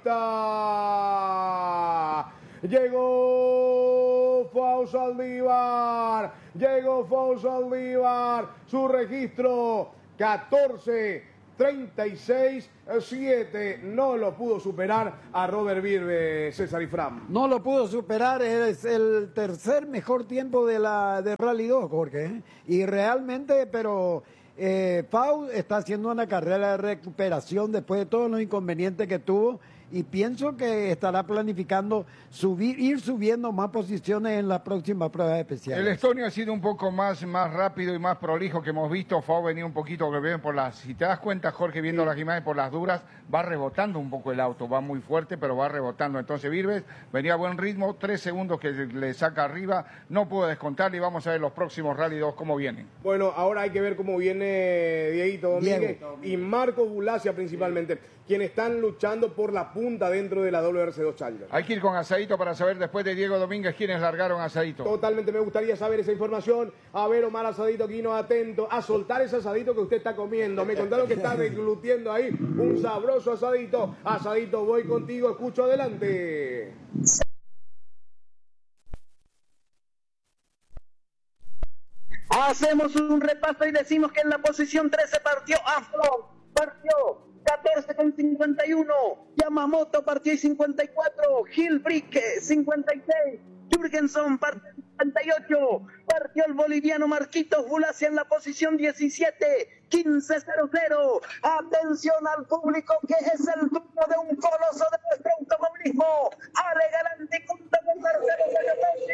vista. Llegó Fausto Saldívar. Llegó Fausto Saldívar. Su registro 14:36.7. No lo pudo superar a Robert Virbe, César y Fran. No lo pudo superar, es el tercer mejor tiempo de Rally 2, Jorge. Y realmente, pero Pau está haciendo una carrera de recuperación después de todos los inconvenientes que tuvo. Y pienso que estará planificando ir subiendo más posiciones en las próximas pruebas especiales. El estonio ha sido un poco más rápido y más prolijo que hemos visto. Fau venía un poquito, que ven si te das cuenta, Jorge, viendo las imágenes por las duras, va rebotando un poco el auto, va muy fuerte, pero va rebotando. Entonces Virbe venía a buen ritmo, 3 segundos que le saca arriba, no pudo descontarle y vamos a ver los próximos Rally 2 cómo vienen. Bueno, ahora hay que ver cómo viene Dieguito Domínguez y Marco Gulacia principalmente, quienes están luchando por la punta dentro de la WRC2 Challenger. Hay que ir con Asadito para saber después de Diego Domínguez quiénes largaron Asadito. Totalmente, me gustaría saber esa información. A ver, Omar Asadito Quino, atento a soltar ese asadito que usted está comiendo. Me contaron que está deglutiendo ahí un sabroso asadito. Asadito, voy contigo, escucho, adelante. Hacemos un repaso y decimos que en la posición 13 partió Afro, partió 14:51, Yamamoto partió y 54, Gil Brique 56, Jürgenson partió 58, partió el boliviano Marquitos Gulacia en la posición 17, 15:00. Atención al público, que es el turno de un coloso de nuestro automovilismo, Ale Galanti junto con Marcelo Sagatossi,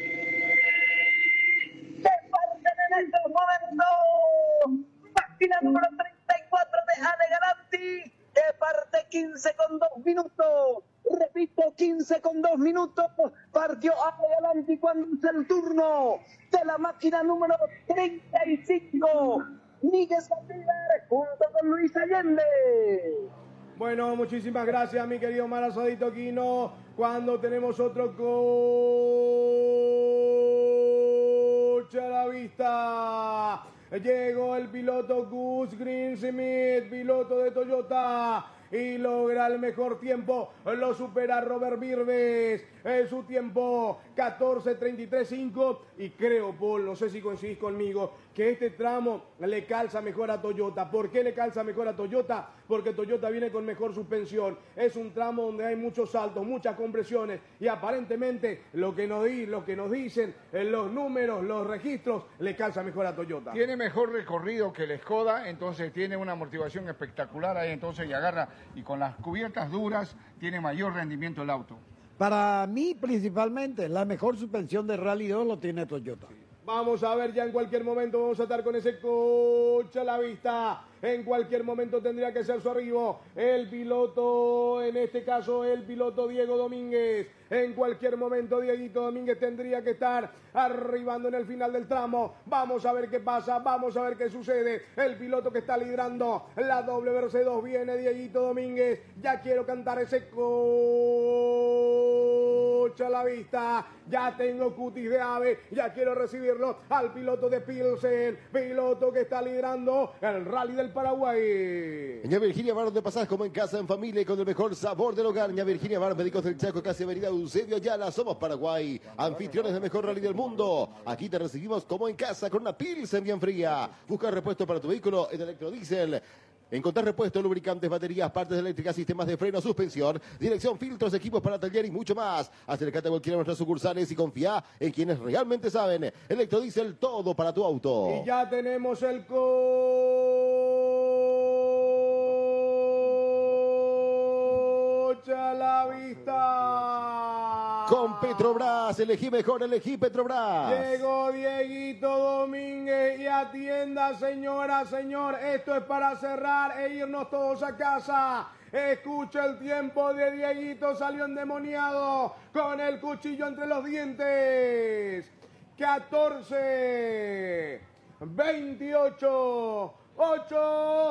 que parten en estos momentos. Máquina número 34 de Ale Galanti, que parte 15:2 minutos. Repito, 15:2 minutos. Partió Ale Galanti cuando es el turno de la máquina número 35. Miguel Saldívar junto con Luis Allende. Bueno, muchísimas gracias, mi querido Omar Asadito Quino. Cuando tenemos otro coche a la vista. Llegó el piloto Gus Greensmith, piloto de Toyota, y logra el mejor tiempo. Lo supera Robert Virbe. Su tiempo 14:33.5. Y creo, Paul, no sé si coincidís conmigo, que este tramo le calza mejor a Toyota. ¿Por qué le calza mejor a Toyota? Porque Toyota viene con mejor suspensión. Es un tramo donde hay muchos saltos, muchas compresiones. Y aparentemente lo que nos dicen, los números, los registros, le calza mejor a Toyota. Tiene mejor recorrido que el Skoda, entonces tiene una amortiguación espectacular ahí, entonces y agarra, y con las cubiertas duras tiene mayor rendimiento el auto. Para mí, principalmente, la mejor suspensión de Rally 2 lo tiene Toyota. Vamos a ver, ya en cualquier momento vamos a estar con ese coche a la vista. En cualquier momento tendría que ser su arribo el piloto, en este caso el piloto Diego Domínguez. En cualquier momento Dieguito Domínguez tendría que estar arribando en el final del tramo. Vamos a ver qué pasa, vamos a ver qué sucede. El piloto que está liderando la WRC2 viene Dieguito Domínguez. Ya quiero cantar ese coche a la vista. Ya tengo cutis de ave, ya quiero recibirlo al piloto de Pilsen, piloto que está liderando el Rally del Paraguay. Ña Virginia Bar, donde pasás como en casa, en familia y con el mejor sabor del hogar. Ña Virginia Bar, Médicos del Chaco, casi Avenida Eusebio Ayala. Somos Paraguay, anfitriones del mejor rally del mundo. Aquí te recibimos como en casa con una Pilsen bien fría. Busca repuesto para tu vehículo en electrodiesel. Encontrar repuestos, lubricantes, baterías, partes eléctricas, sistemas de freno, suspensión, dirección, filtros, equipos para taller y mucho más. Acércate a cualquiera de nuestras sucursales y confía en quienes realmente saben. Electrodiesel, todo para tu auto. Y ya tenemos el coche a la vista. Con Petrobras, elegí mejor, elegí Petrobras. Llegó Dieguito Domínguez y atienda, señora, señor. Esto es para cerrar e irnos todos a casa. Escucha el tiempo de Dieguito, salió endemoniado con el cuchillo entre los dientes. 14:28.8.